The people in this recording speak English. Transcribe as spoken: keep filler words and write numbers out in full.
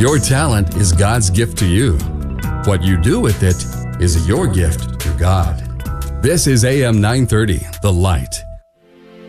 Your talent is God's gift to you. What you do with it is your gift to God. This is A M nine thirty, The Light.